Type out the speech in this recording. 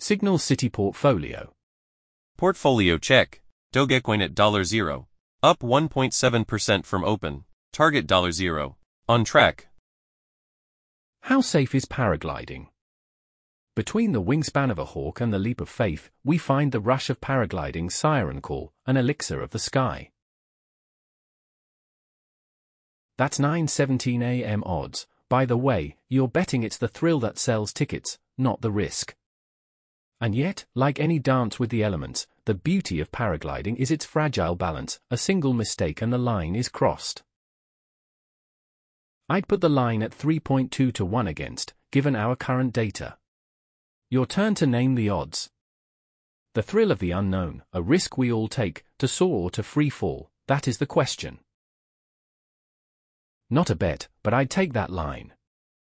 Signal City Portfolio. Portfolio check. Dogecoin at $0. Up 1.7% from open. Target $0. On track. How safe is paragliding? Between the wingspan of a hawk and the leap of faith, we find the rush of paragliding's siren call, an elixir of the sky. That's 9:17 a.m. odds. By the way, you're betting it's the thrill that sells tickets, not the risk. And yet, like any dance with the elements, the beauty of paragliding is its fragile balance. A single mistake and the line is crossed. I'd put the line at 3.2 to 1 against, given our current data. Your turn to name the odds. The thrill of the unknown, a risk we all take, to soar or to free fall, that is the question. Not a bet, but I'd take that line.